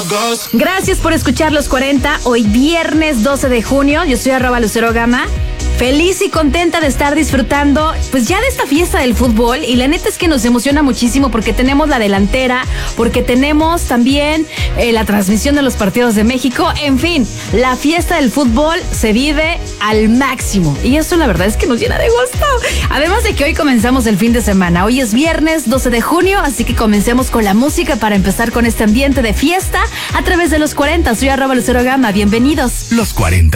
Gracias por escuchar Los 40. Hoy viernes 12 de junio. Yo soy @LuceroGama. Feliz y contenta de estar disfrutando pues ya de esta fiesta del fútbol, y la neta es que nos emociona muchísimo porque tenemos la delantera, porque tenemos también la transmisión de los partidos de México. En fin, la fiesta del fútbol se vive al máximo y eso la verdad es que nos llena de gusto. Además de que hoy comenzamos el fin de semana. Hoy es viernes 12 de junio, así que comencemos con la música para empezar con este ambiente de fiesta a través de Los 40. Soy @LuceroGama. Bienvenidos. Los 40.